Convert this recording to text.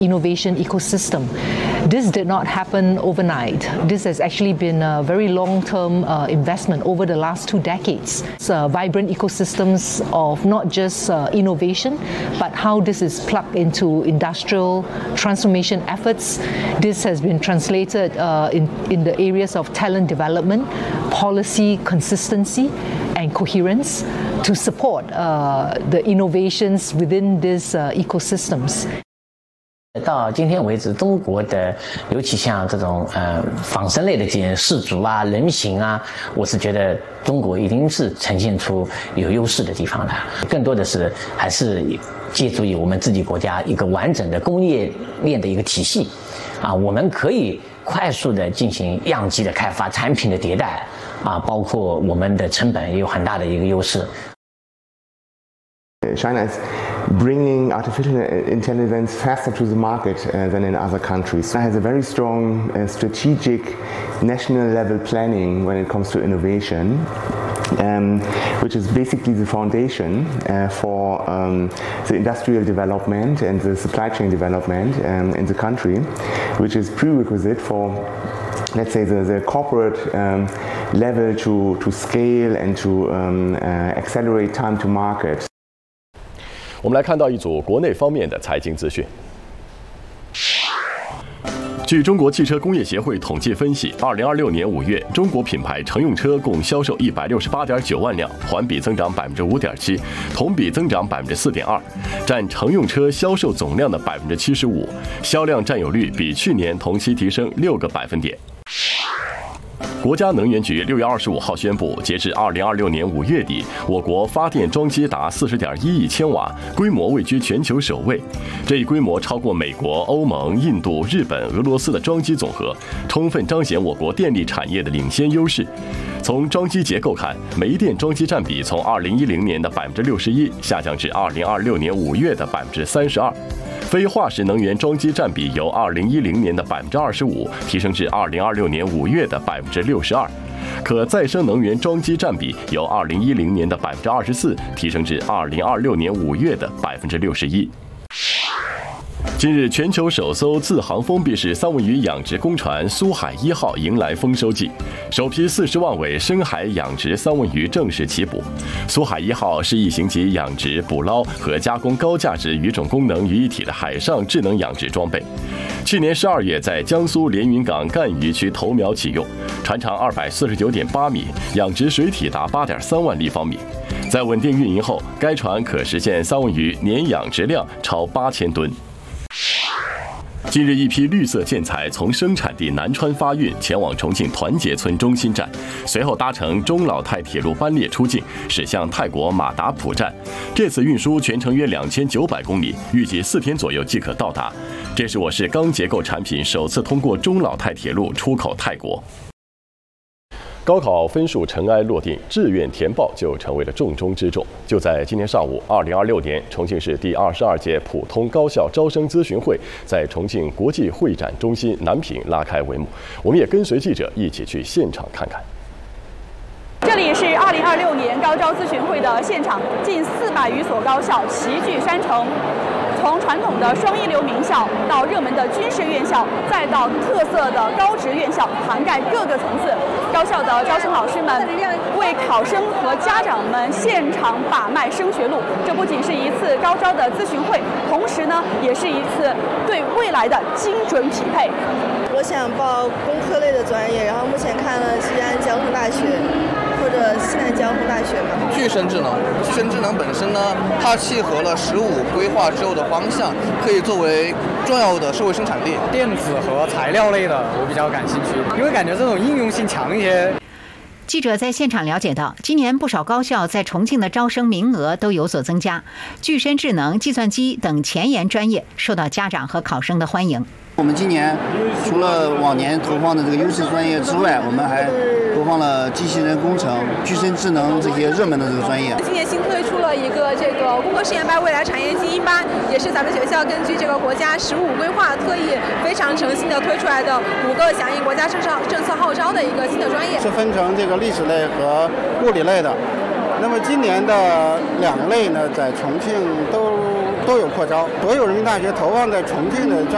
innovation ecosystem. This did not happen overnight. This has actually been a very long-term investment over the last 2 decades. It's vibrant ecosystems of not just innovation, but how this is plugged into industrial transformation efforts. This has been translated in the areas of talent development, policy consistency, and coherence to support the innovations within these ecosystems. 到今天为止，中国的尤其像这种仿生类的这些氏族啊、人形啊，我是觉得中国一定是呈现出有优势的地方的。更多的是还是借助于我们自己国家一个完整的工业链的一个体系啊，我们可以快速的进行样机的开发、产品的迭代啊，包括我们的成本也有很大的一个优势。 China is bringing artificial intelligence faster to the market than in other countries. China has a very strong strategic national level planning when it comes to innovation, which is basically the foundation for the industrial development and the supply chain development in the country, which is prerequisite for, let's say, the corporate level to scale and to accelerate time to market. 我们来看到一组国内方面的财经资讯。据中国汽车工业协会统计分析，2026年5月，中国品牌乘用车共销售168.9万辆，环比增长5.7%，同比增长4.2%，占乘用车销售总量的75%，销量占有率比去年同期提升6个百分点。国家能源局6月25号宣布，截至2026年5月底，我国发电装机达40.1亿千瓦，规模位居全球首位。这一规模超过美国、欧盟、印度、日本、俄罗斯的装机总和，充分彰显我国电力产业的领先优势。从装机结构看，煤电装机占比从2010年的61%下降至2026年5月的32%。非化石能源装机占比由2010年的25%提升至2026年5月的62%，可再生能源装机占比由2010年的24%提升至2026年5月的61%。近日，全球首艘自航封闭式三文鱼养殖工船“苏海1号”迎来丰收季，首批40万尾深海养殖三文鱼正式起捕。“苏海1号”是一型集养殖、捕捞和加工高价值鱼种功能于一体的海上智能养殖装备。去年12月在江苏连云港赣渔区投苗启用，船长249.8米，养殖水体达8.3万立方米。在稳定运营后，该船可实现三文鱼年养殖量超8000吨。近日，一批绿色建材从生产地南川发运，前往重庆团结村中心站，随后搭乘中老泰铁路班列出境，驶向泰国马达普站。这次运输全程约2900公里，预计4天左右即可到达。这是我市钢结构产品首次通过中老泰铁路出口泰国。高考分数尘埃落定，志愿填报就成为了重中之重。就在今天上午，2026年重庆市第22届普通高校招生咨询会在重庆国际会展中心南屏拉开帷幕。我们也跟随记者一起去现场看看。 这里是2026年高招咨询会的现场，近400余所高校齐聚山城。从传统的双一流名校到热门的军事院校，再到特色的高职院校，涵盖各个层次。高校的招生老师们为考生和家长们现场把脉升学路。这不仅是一次高招的咨询会，同时呢，也是一次对未来的精准匹配。 我想报工科类的专业，然后目前看了西安交通大学。或者西南交通大学嘛。 具身智能本身呢，它契合了15规划之后的方向，可以作为重要的社会生产力。 电子和材料类的我比较感兴趣，因为感觉这种应用性强一些。 记者在现场了解到，今年不少高校在重庆的招生名额都有所增加，具身智能、计算机等前沿专业受到家长和考生的欢迎。 我们今年除了往年投放的这个优势专业之外，我们还投放了机器人工程、具身智能这些热门的这个专业。 今年新推出了一个这个工科实验班未来产业精英班，也是咱们学校根据这个国家15规划特意非常诚心的推出来的5个响应国家政策号召的一个新的专业。 是分成这个历史类和物理类的。那么今年的2类呢，在重庆都有扩招，所有人民大学投放在重庆的